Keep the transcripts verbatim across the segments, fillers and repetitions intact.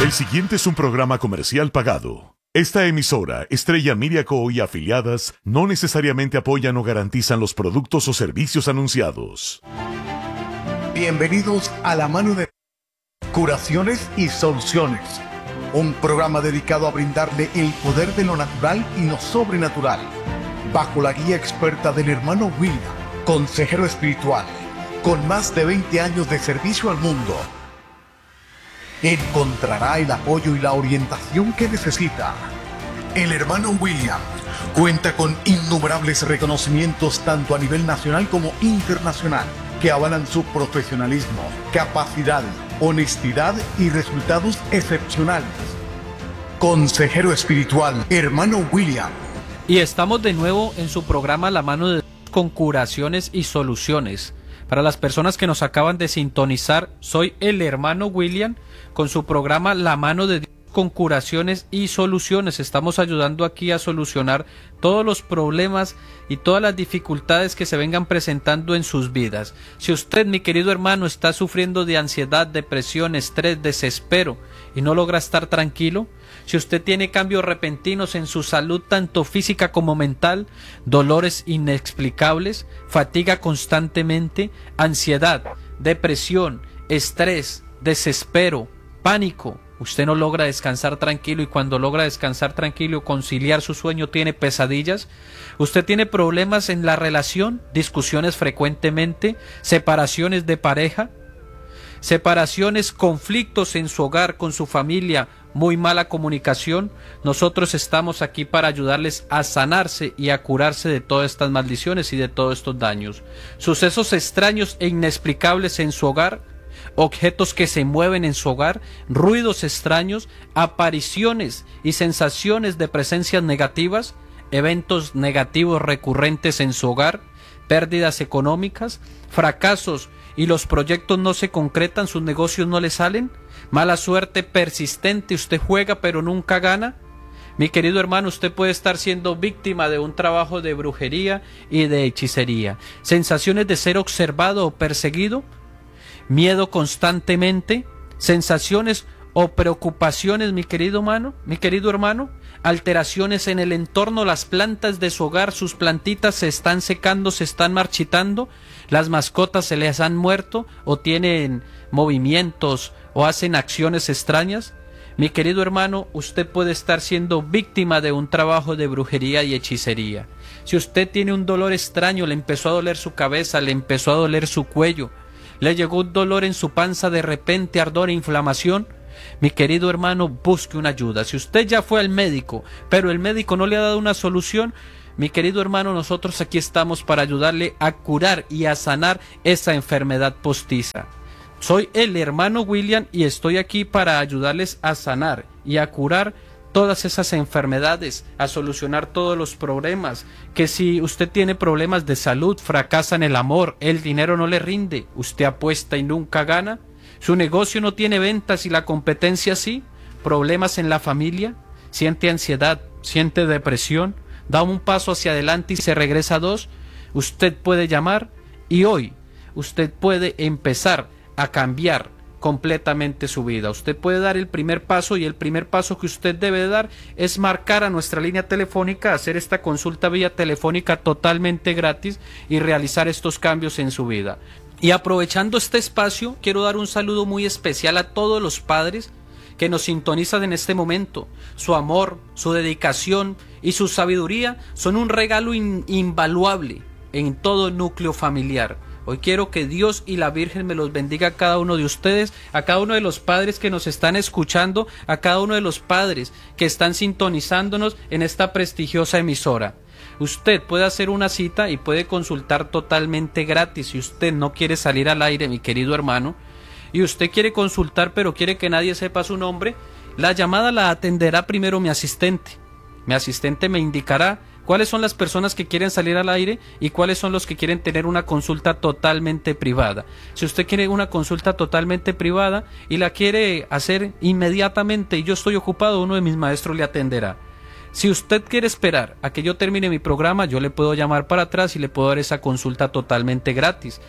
El siguiente es un programa comercial pagado. Esta emisora, Estrella Media Co. y afiliadas, no necesariamente apoyan o garantizan los productos o servicios anunciados. Bienvenidos a La Mano de Curaciones y Soluciones, un programa dedicado a brindarle el poder de lo natural y lo sobrenatural, bajo la guía experta del hermano William, consejero espiritual, con más de veinte años de servicio al mundo. Encontrará el apoyo y la orientación que necesita. El hermano William cuenta con innumerables reconocimientos tanto a nivel nacional como internacional que avalan su profesionalismo, capacidad, honestidad y resultados excepcionales. Consejero espiritual, hermano William. Y estamos de nuevo en su programa La Mano de Dios con curaciones y soluciones. Para las personas que nos acaban de sintonizar, soy el hermano William con su programa La Mano de Dios con curaciones y soluciones. Estamos ayudando aquí a solucionar todos los problemas y todas las dificultades que se vengan presentando en sus vidas. Si usted, mi querido hermano, está sufriendo de ansiedad, depresión, estrés, desespero y no logra estar tranquilo, si usted tiene cambios repentinos en su salud tanto física como mental, dolores inexplicables, fatiga constantemente, ansiedad, depresión, estrés, desespero, pánico, usted no logra descansar tranquilo y cuando logra descansar tranquilo, conciliar su sueño, tiene pesadillas, usted tiene problemas en la relación, discusiones frecuentemente, separaciones de pareja, separaciones, conflictos en su hogar, con su familia, muy mala comunicación, nosotros estamos aquí para ayudarles a sanarse y a curarse de todas estas maldiciones y de todos estos daños. Sucesos extraños e inexplicables en su hogar, objetos que se mueven en su hogar, ruidos extraños, apariciones y sensaciones de presencias negativas, eventos negativos recurrentes en su hogar, pérdidas económicas, fracasos y los proyectos no se concretan, sus negocios no le salen, mala suerte persistente, usted juega pero nunca gana. Mi querido hermano, usted puede estar siendo víctima de un trabajo de brujería y de hechicería, sensaciones de ser observado o perseguido, miedo constantemente, sensaciones o preocupaciones, mi querido hermano, mi querido hermano, alteraciones en el entorno, las plantas de su hogar, sus plantitas se están secando, se están marchitando, las mascotas se les han muerto o tienen movimientos o hacen acciones extrañas. Mi querido hermano, usted puede estar siendo víctima de un trabajo de brujería y hechicería. Si usted tiene un dolor extraño, le empezó a doler su cabeza, le empezó a doler su cuello, le llegó un dolor en su panza, de repente ardor e inflamación, mi querido hermano, busque una ayuda. Si usted ya fue al médico, pero el médico no le ha dado una solución, mi querido hermano, nosotros aquí estamos para ayudarle a curar y a sanar esa enfermedad postiza. Soy el hermano William y estoy aquí para ayudarles a sanar y a curar todas esas enfermedades, a solucionar todos los problemas, que si usted tiene problemas de salud, fracasa en el amor, el dinero no le rinde, usted apuesta y nunca gana, su negocio no tiene ventas y la competencia sí, problemas en la familia, siente ansiedad, siente depresión, da un paso hacia adelante y se regresa a dos, usted puede llamar y hoy usted puede empezar a cambiar completamente su vida. Usted puede dar el primer paso y el primer paso que usted debe dar es marcar a nuestra línea telefónica, hacer esta consulta vía telefónica totalmente gratis y realizar estos cambios en su vida. Y aprovechando este espacio, quiero dar un saludo muy especial a todos los padres que nos sintonizan en este momento. Su amor, su dedicación y su sabiduría son un regalo in- invaluable en todo núcleo familiar. Hoy quiero que Dios y la Virgen me los bendiga a cada uno de ustedes, a cada uno de los padres que nos están escuchando, a cada uno de los padres que están sintonizándonos en esta prestigiosa emisora. Usted puede hacer una cita y puede consultar totalmente gratis. Si usted no quiere salir al aire, mi querido hermano, y usted quiere consultar pero quiere que nadie sepa su nombre, la llamada la atenderá primero mi asistente. Mi asistente me indicará cuáles son las personas que quieren salir al aire y cuáles son los que quieren tener una consulta totalmente privada. Si usted quiere una consulta totalmente privada y la quiere hacer inmediatamente y yo estoy ocupado, uno de mis maestros le atenderá. Si usted quiere esperar a que yo termine mi programa, yo le puedo llamar para atrás y le puedo dar esa consulta totalmente gratis.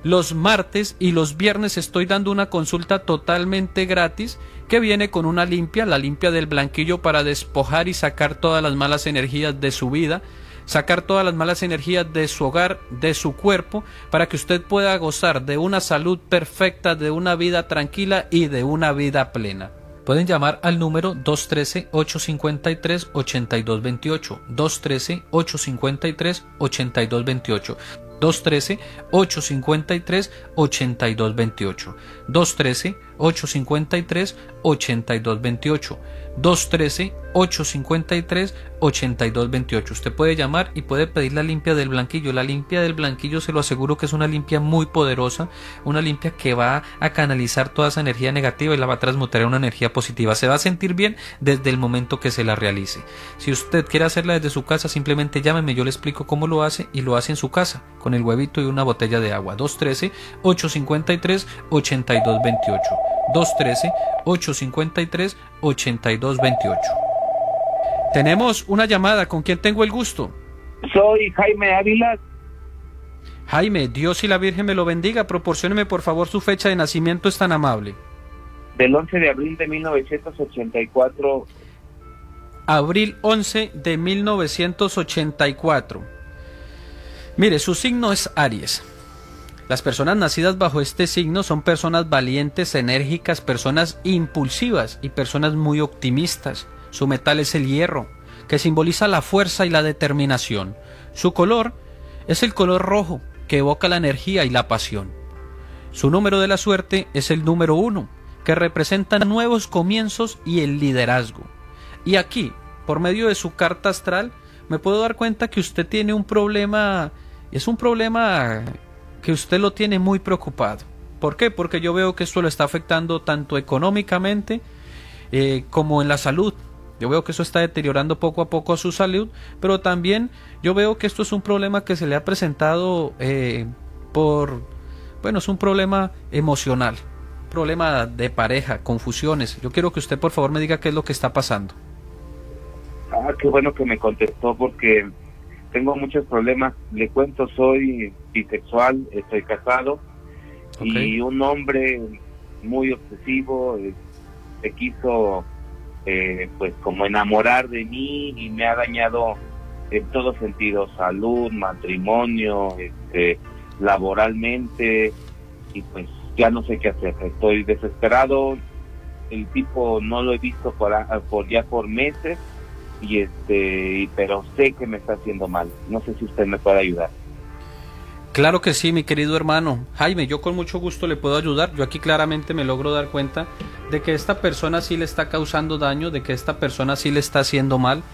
Los martes y los viernes estoy dando una consulta totalmente gratis que viene con una limpia, la limpia del blanquillo, para despojar y sacar todas las malas energías de su vida, sacar todas las malas energías de su hogar, de su cuerpo, para que usted pueda gozar de una salud perfecta, de una vida tranquila y de una vida plena. Pueden llamar al número dos uno tres, ocho cinco tres, ocho dos dos ocho, dos uno tres, ocho cinco tres, ocho dos dos ocho, dos uno tres, ocho cinco tres, ocho dos dos ocho, dos uno tres, ocho cinco tres, ocho dos dos ocho, dos uno tres, ocho cinco tres, ocho dos dos ocho. Usted puede llamar y puede pedir la limpia del blanquillo. La limpia del blanquillo, se lo aseguro que es una limpia muy poderosa, una limpia que va a canalizar toda esa energía negativa y la va a transmutar en una energía positiva. Se va a sentir bien desde el momento que se la realice. Si usted quiere hacerla desde su casa, simplemente llámeme, yo le explico cómo lo hace, y lo hace en su casa con el huevito y una botella de agua. dos uno tres, ocho cinco tres, ocho dos dos ocho, dos uno tres, ocho cinco tres, ocho dos dos ocho. Tenemos una llamada. ¿Con quién tengo el gusto? Soy Jaime Ávila. Jaime, Dios y la Virgen me lo bendiga. Proporcióneme por favor su fecha de nacimiento, es tan amable. Del once de abril de mil novecientos ochenta y cuatro. Abril once de mil novecientos ochenta y cuatro. Mire, su signo es Aries. Las personas nacidas bajo este signo son personas valientes, enérgicas, personas impulsivas y personas muy optimistas. Su metal es el hierro, que simboliza la fuerza y la determinación. Su color es el color rojo, que evoca la energía y la pasión. Su número de la suerte es el número uno, que representa nuevos comienzos y el liderazgo. Y aquí, por medio de su carta astral, me puedo dar cuenta que usted tiene un problema, es un problema que usted lo tiene muy preocupado. ¿Por qué? Porque yo veo que esto lo está afectando tanto económicamente eh, como en la salud. Yo veo que eso está deteriorando poco a poco a su salud, pero también yo veo que esto es un problema que se le ha presentado eh, por, bueno, es un problema emocional, problema de pareja, confusiones. Yo quiero que usted por favor me diga qué es lo que está pasando. Ah, qué bueno que me contestó, porque tengo muchos problemas. Le cuento, soy bisexual, estoy casado, okay. Y un hombre muy obsesivo eh, se quiso eh, pues como enamorar de mí y me ha dañado en todos sentidos: salud, matrimonio, este, laboralmente, y pues ya no sé qué hacer. Estoy desesperado. El tipo no lo he visto por, por ya por meses, y este pero sé que me está haciendo mal. No sé si usted me puede ayudar. Claro que sí, mi querido hermano Jaime, yo con mucho gusto le puedo ayudar. Yo aquí claramente me logro dar cuenta de que esta persona sí le está causando daño, de que esta persona sí le está haciendo mal,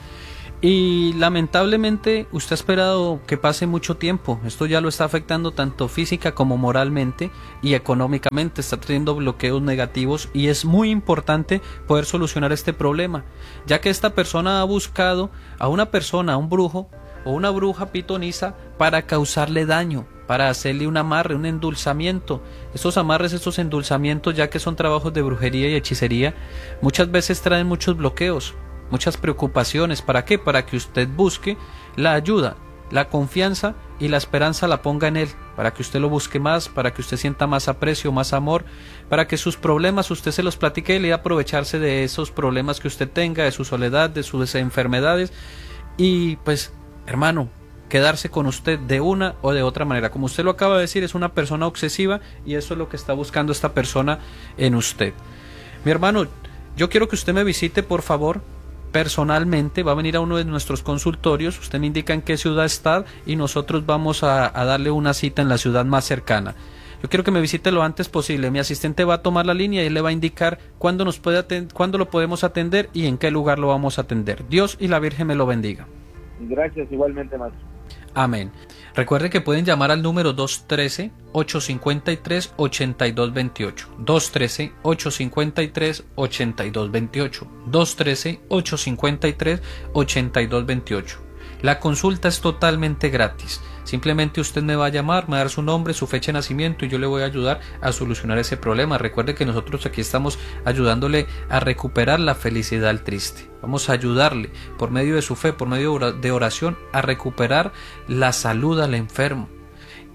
y lamentablemente usted ha esperado que pase mucho tiempo. Esto ya lo está afectando tanto física como moralmente y económicamente. Está teniendo bloqueos negativos y es muy importante poder solucionar este problema, ya que esta persona ha buscado a una persona, a un brujo o una bruja pitonisa, para causarle daño, para hacerle un amarre, un endulzamiento. Estos amarres, estos endulzamientos, ya que son trabajos de brujería y hechicería, muchas veces traen muchos bloqueos, muchas preocupaciones. ¿Para qué? Para que usted busque la ayuda, la confianza y la esperanza la ponga en él, para que usted lo busque más, para que usted sienta más aprecio, más amor, para que sus problemas usted se los platique y le aprovecharse de esos problemas que usted tenga, de su soledad, de sus enfermedades, y pues, hermano, quedarse con usted de una o de otra manera. Como usted lo acaba de decir, es una persona obsesiva y eso es lo que está buscando esta persona en usted. Mi hermano, yo quiero que usted me visite, por favor, personalmente. Va a venir a uno de nuestros consultorios, usted me indica en qué ciudad está y nosotros vamos a, a darle una cita en la ciudad más cercana. Yo quiero que me visite lo antes posible. Mi asistente va a tomar la línea y él le va a indicar cuándo nos puede atend- cuándo lo podemos atender y en qué lugar lo vamos a atender. Dios y la Virgen me lo bendiga. Gracias, igualmente, maestro. Amén. Recuerde que pueden llamar al número dos uno tres, ocho cinco tres, ocho dos dos ocho, dos uno tres, ocho cinco tres, ocho dos dos ocho, dos uno tres, ocho cinco tres, ocho dos dos ocho. La consulta es totalmente gratis. Simplemente usted me va a llamar, me va a dar su nombre, su fecha de nacimiento y yo le voy a ayudar a solucionar ese problema. Recuerde que nosotros aquí estamos ayudándole a recuperar la felicidad al triste. Vamos a ayudarle por medio de su fe, por medio de oración, a recuperar la salud al enfermo.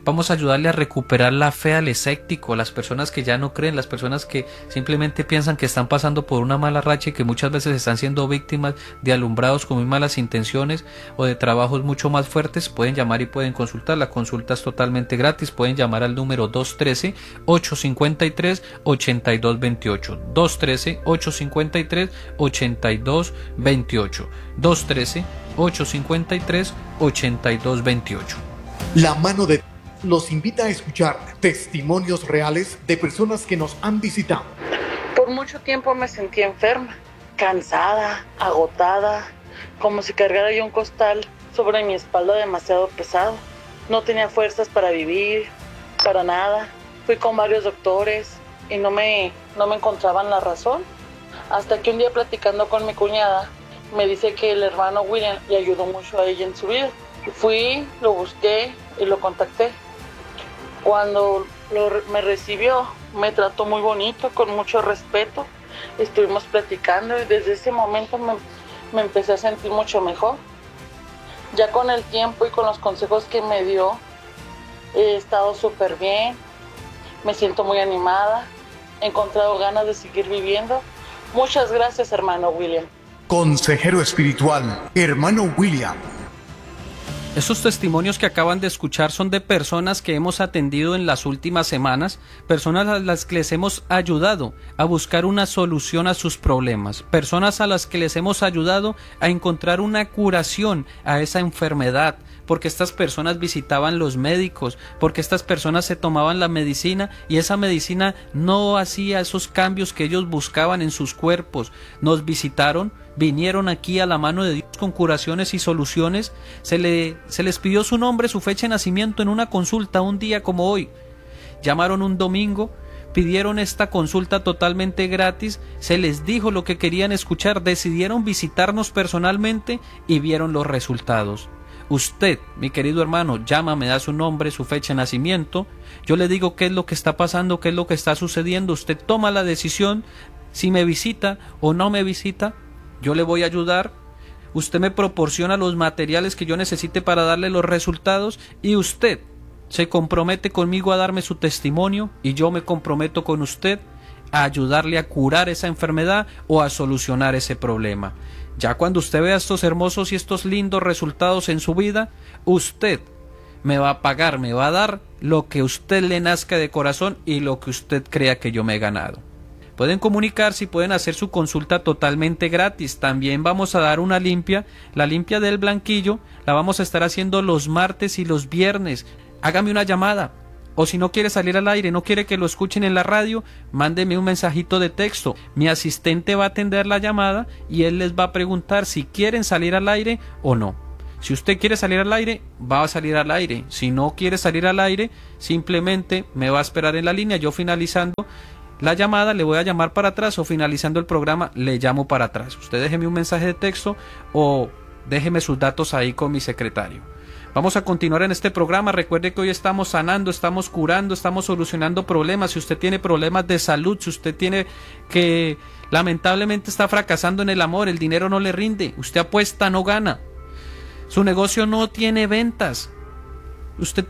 Vamos a ayudarle a recuperar la fe al escéptico, las personas que ya no creen, las personas que simplemente piensan que están pasando por una mala racha y que muchas veces están siendo víctimas de alumbrados con muy malas intenciones o de trabajos mucho más fuertes. Pueden llamar y pueden consultar. La consulta es totalmente gratis. Pueden llamar al número dos uno tres, ocho cinco tres, ocho dos dos ocho. dos uno tres, ocho cinco tres, ocho dos dos ocho. dos uno tres, ocho cinco tres, ocho dos dos ocho. La mano de los invita a escuchar testimonios reales de personas que nos han visitado. Por mucho tiempo me sentí enferma, cansada, agotada, como si cargara yo un costal sobre mi espalda demasiado pesado. No tenía fuerzas para vivir, para nada. Fui con varios doctores y no me, no me encontraban la razón. Hasta que un día, platicando con mi cuñada, me dice que el hermano William le ayudó mucho a ella en su vida. Fui, lo busqué y lo contacté. Cuando lo, me recibió, me trató muy bonito, con mucho respeto. Estuvimos platicando y desde ese momento me, me empecé a sentir mucho mejor. Ya con el tiempo y con los consejos que me dio, he estado súper bien. Me siento muy animada. He encontrado ganas de seguir viviendo. Muchas gracias, hermano William. Consejero espiritual, hermano William. Estos testimonios que acaban de escuchar son de personas que hemos atendido en las últimas semanas, personas a las que les hemos ayudado a buscar una solución a sus problemas, personas a las que les hemos ayudado a encontrar una curación a esa enfermedad, porque estas personas visitaban los médicos, porque estas personas se tomaban la medicina y esa medicina no hacía esos cambios que ellos buscaban en sus cuerpos. Nos visitaron, vinieron aquí a la mano de Dios con curaciones y soluciones. Se, le, se les pidió su nombre, su fecha de nacimiento en una consulta un día como hoy. Llamaron un domingo, pidieron esta consulta totalmente gratis, se les dijo lo que querían escuchar, decidieron visitarnos personalmente y vieron los resultados. Usted, mi querido hermano, llama, me da su nombre, su fecha de nacimiento, yo le digo qué es lo que está pasando, qué es lo que está sucediendo, usted toma la decisión, si me visita o no me visita, yo le voy a ayudar, usted me proporciona los materiales que yo necesite para darle los resultados y usted se compromete conmigo a darme su testimonio y yo me comprometo con usted a ayudarle a curar esa enfermedad o a solucionar ese problema. Ya cuando usted vea estos hermosos y estos lindos resultados en su vida, usted me va a pagar, me va a dar lo que usted le nazca de corazón y lo que usted crea que yo me he ganado. Pueden comunicarse y pueden hacer su consulta totalmente gratis. También vamos a dar una limpia, la limpia del blanquillo, la vamos a estar haciendo los martes y los viernes. Hágame una llamada. O si no quiere salir al aire, no quiere que lo escuchen en la radio, mándeme un mensajito de texto. Mi asistente va a atender la llamada y él les va a preguntar si quieren salir al aire o no. Si usted quiere salir al aire, va a salir al aire. Si no quiere salir al aire, simplemente me va a esperar en la línea. Yo finalizando la llamada le voy a llamar para atrás o finalizando el programa le llamo para atrás. Usted déjeme un mensaje de texto o déjeme sus datos ahí con mi secretario. Vamos a continuar en este programa. Recuerde que hoy estamos sanando, estamos curando, estamos solucionando problemas. Si usted tiene problemas de salud, si usted tiene que lamentablemente está fracasando en el amor, el dinero no le rinde, usted apuesta, no gana, su negocio no tiene ventas, usted